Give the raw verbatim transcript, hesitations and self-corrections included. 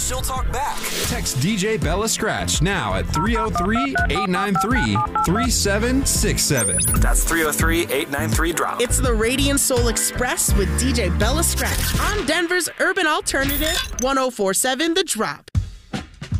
she'll talk back. Text D J Bella Scratch now at three oh three, eight nine three, three seven six seven. That's three oh three, eight nine three, drop. It's the Radiant Soul Express with D J Bella Scratch on Denver's Urban Alternative, one oh four point seven The Drop.